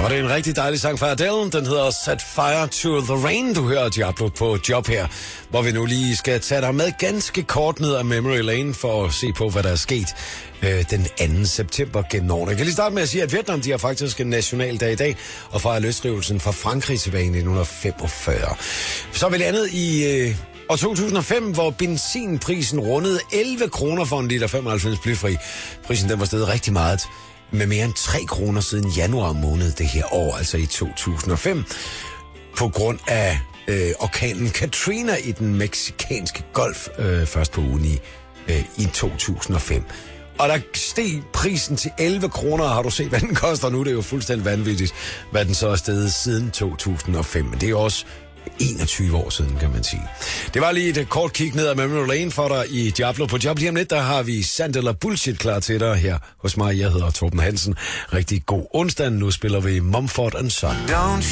Og det er en rigtig dejlig sang fra Adele. Den hedder Set Fire to the Rain. Du hører Diablo på Job her, hvor vi nu lige skal tage dig med ganske kort ned ad Memory Lane for at se på, hvad der er sket den 2. september gennem årene. Jeg kan lige starte med at sige, at Vietnam de har faktisk en nationaldag i dag, og fejrer løsrivelsen fra Frankrig tilbage i 1945. Så er vi landet i år 2005, hvor benzinprisen rundede 11 kroner for en liter 95 blyfri. Prisen den var steget rigtig meget, med mere end 3 kroner siden januar måned det her år, altså i 2005, på grund af orkanen Katrina i den meksikanske golf først på ugen i 2005. Og der steg prisen til 11 kroner, har du set, hvad den koster nu? Det er jo fuldstændig vanvittigt, hvad den så er steget siden 2005. Men det er jo også 21 år siden, kan man sige. Det var lige et kort kig ned ad Memory Lane for dig i Diablo på Job. Lige om lidt, der har vi Sandt eller Bullshit klar til dig her hos mig. Jeg hedder Torben Hansen. Rigtig god onsdag. Nu spiller vi Mumford & Son.